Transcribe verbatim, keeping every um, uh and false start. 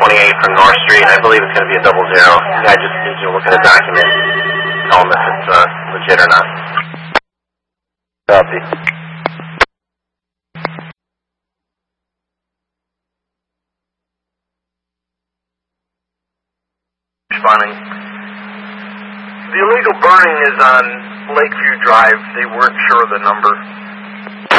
twenty-eight from North Street. I believe it's going to be a double zero. I just need you to look at the document, tell them if it's uh, legit or not. Copy. Responding. The illegal burning is on Lakeview Drive. They weren't sure of the number.